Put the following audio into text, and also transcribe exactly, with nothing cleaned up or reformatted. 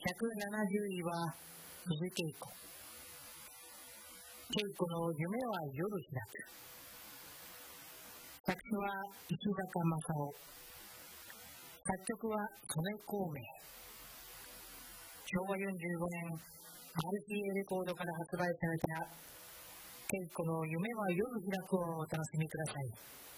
ひゃくななじゅういは伊豆恵子。恵子の夢は夜開く。作詞は石坂正夫、作曲は曽根孔明。しょうわよんじゅうごねん アールシーエー レコードから発売された恵子の夢は夜開くをお楽しみください。